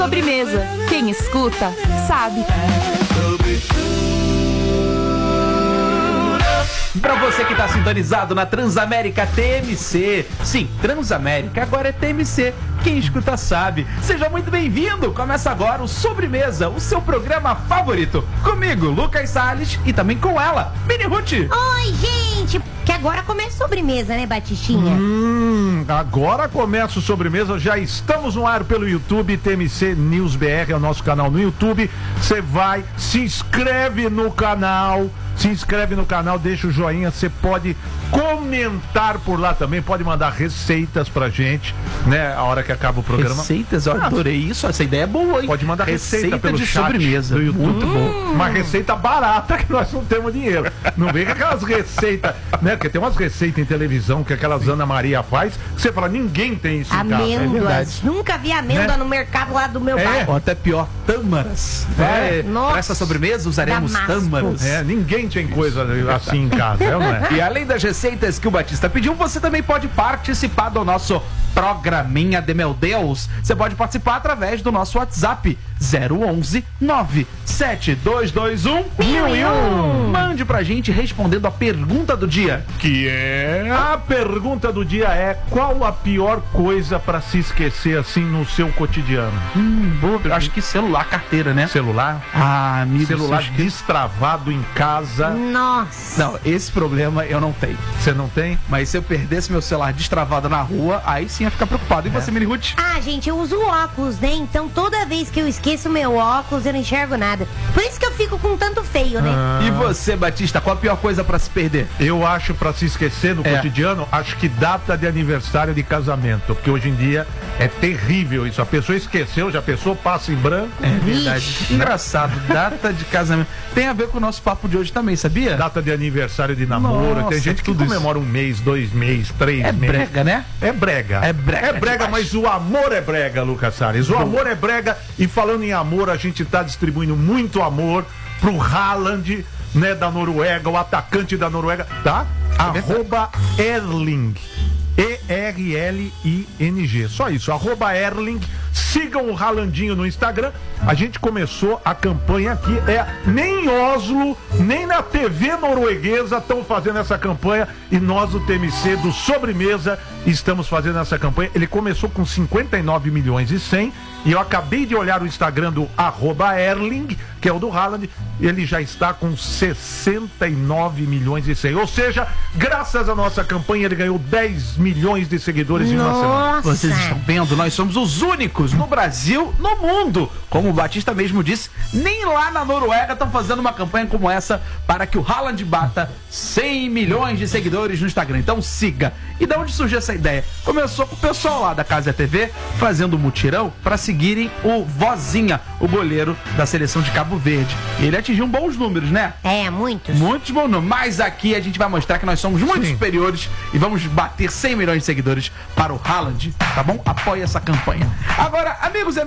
Sobremesa. Quem escuta, sabe. Pra você que tá sintonizado na Transamérica TMC. Sim, Transamérica agora é TMC. Quem escuta sabe. Seja muito bem-vindo. Começa agora o Sobremesa, o seu programa favorito. Comigo, Lucas Salles, e também com ela, Mini Ruth. Oi, gente. Que agora começa a sobremesa, né, Batistinha? Agora começa o Sobremesa. Já estamos no ar pelo YouTube. TMC News BR é o nosso canal no YouTube. Você vai, se inscreve no canal. Deixa o joinha, você pode comentar por lá também, pode mandar receitas pra gente, né, a hora que acaba o programa. Receitas, eu adorei isso, essa ideia é boa, hein? Pode mandar receita pelo de chat sobremesa do YouTube. muito bom. Uma receita barata, que nós não temos dinheiro. Não vem com aquelas receitas, né, porque tem umas receitas em televisão que aquelas Ana Maria faz, que você fala, ninguém tem isso em casa. É Amêndoas. verdade. Nunca vi amêndoa, né, no mercado lá do meu bairro. Ou até pior, tâmaras. Para essa sobremesa usaremos Damasco. tâmaras. Ninguém tem coisa assim em casa, não é? E além das receitas que o Batista pediu, você também pode participar do nosso programinha de meu Deus. Você pode participar através do nosso WhatsApp 011 97221 1001. Mande pra gente respondendo a pergunta do dia. Que é... A pergunta do dia é: qual a pior coisa pra se esquecer assim no seu cotidiano? Eu acho que celular, carteira, né? Celular? Ah, amigo, Celular destravado em casa. Nossa. Não, esse problema eu não tenho. Você não tem? Mas se eu perdesse meu celular destravado na rua, aí sim ia ficar preocupado. E você, Mini Ruth? Ah, gente, eu uso óculos, né? Então toda vez que eu esqueço meu óculos, eu não enxergo nada. Por isso que eu fico com tanto feio, né? E você, Batista, qual a pior coisa pra se perder? Eu acho, pra se esquecer no cotidiano, acho que data de aniversário de casamento. Porque hoje em dia é terrível isso. A pessoa esqueceu, já pensou, passa em branco. É verdade. Engraçado, data de casamento. Tem a ver com o nosso papo de hoje também, sabia? Data de aniversário de namoro. Nossa, tem gente que tudo comemora um mês, 2 meses, 3 É meses. brega, né? É brega. É brega demais. Mas o amor é brega, Lucas Salles. O amor é brega. E falando em amor, a gente tá distribuindo muito amor pro Haaland, né, da Noruega, o atacante da Noruega, tá? @Erling. ERLING. Só isso, @Erling. Sigam o Haalandinho no Instagram. A gente começou a campanha aqui. Nem em Oslo, nem na TV norueguesa estão fazendo essa campanha. E nós, o TMC do Sobremesa, estamos fazendo essa campanha. Ele começou com 59 milhões e 100. E eu acabei de olhar o Instagram do @Erling, que é o do Haaland. Ele já está com 69 milhões e 100. Ou seja, graças à nossa campanha, ele ganhou 10 milhões de seguidores em uma semana. Vocês estão vendo? Nós somos os únicos no Brasil, no mundo. Como o Batista mesmo disse, nem lá na Noruega estão fazendo uma campanha como essa para que o Haaland bata 100 milhões de seguidores no Instagram. Então siga. E de onde surgiu essa ideia? Começou com o pessoal lá da Casa TV fazendo um mutirão para seguirem o Vozinha, o goleiro da seleção de Cabo Verde. Ele atingiu bons números, né? Muitos. Muitos bons números. Mas aqui a gente vai mostrar que nós somos muito superiores e vamos bater 100 milhões de seguidores para o Haaland, tá bom? Apoie essa campanha. Agora, amigos e